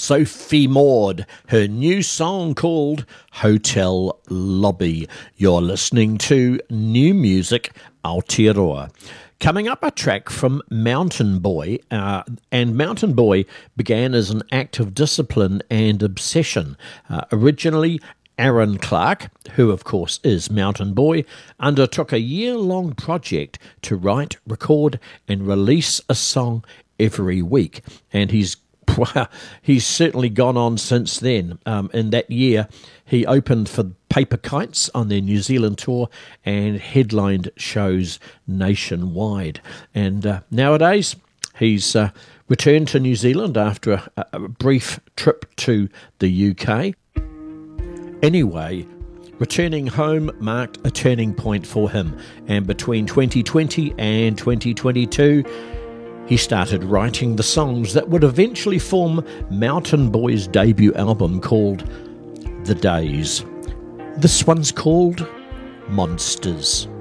Sophie Maud, her new song called Hotel Lobby. You're listening to New Music Aotearoa. Coming up, a track from Mountain Boy, and Mountain Boy began as an act of discipline and obsession. Originally, Aaron Clark, who of course is Mountain Boy, undertook a year-long project to write, record and release a song every week, and he's certainly gone on since then. In that year, he opened for Paper Kites on their New Zealand tour and headlined shows nationwide. And nowadays, he's returned to New Zealand after a brief trip to the UK. Anyway, returning home marked a turning point for him, and between 2020 and 2022, he started writing the songs that would eventually form Mountain Boy's debut album called The Days. This one's called Monsters.